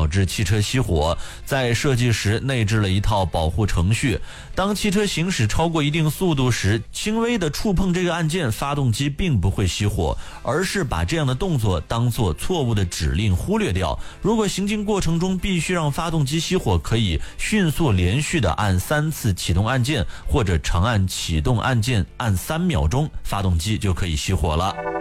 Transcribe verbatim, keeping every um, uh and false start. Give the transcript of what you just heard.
致汽车熄火。在设计时内置了一套保护程序，当汽车行驶超过一定速度时，轻微的触碰这个按键，发动机并不会熄火，而是把这样的动作当作错误的指令忽略掉。如果行进过程中必须让发动机熄火，可以迅速连续的按三次启动按键，或者长按启动按键按三秒钟，发动机就可以熄火了。